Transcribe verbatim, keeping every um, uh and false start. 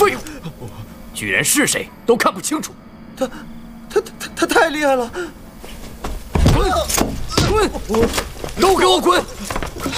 对付，巨人是谁都看不清楚。 他，他他他太厉害了！ 滚！滚！都给我滚！